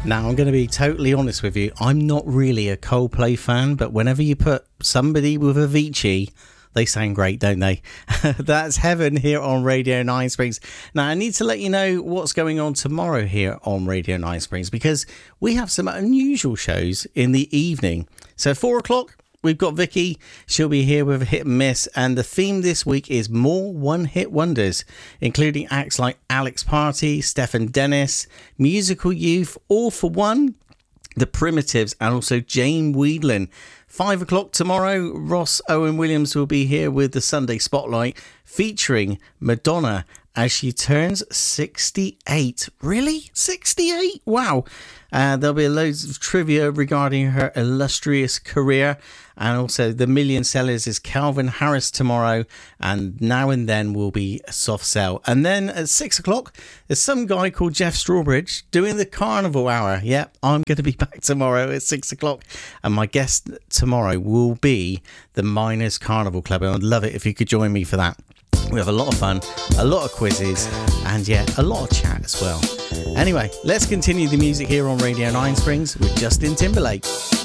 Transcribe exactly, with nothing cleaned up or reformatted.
Now, I'm going to be totally honest with you. I'm not really a Coldplay fan, but whenever you put somebody with Avicii, they sound great, don't they? That's Heaven here on Radio Nine Springs. Now, I need to let you know what's going on tomorrow here on Radio Nine Springs, because we have some unusual shows in the evening. So, four o'clock, we've got Vicky. She'll be here with a hit and miss. And the theme this week is more one-hit wonders, including acts like Alex Party, Stephen Dennis, Musical Youth, All for One, The Primitives, and also Jane Weedlin. Five o'clock tomorrow, Ross Owen Williams will be here with the Sunday Spotlight, featuring Madonna as she turns sixty-eight. Really? sixty-eight? Wow. Uh, there'll be loads of trivia regarding her illustrious career. And also the Million Sellers is Calvin Harris tomorrow. And Now and Then will be a soft sell. And then at six o'clock, there's some guy called Jeff Strawbridge doing the Carnival Hour. Yep, I'm going to be back tomorrow at six o'clock. And my guest tomorrow will be the Miners Carnival Club. And I'd love it if you could join me for that. We have a lot of fun, a lot of quizzes, and yeah, a lot of chat as well. Anyway, let's continue the music here on Radio Nine Springs with Justin Timberlake.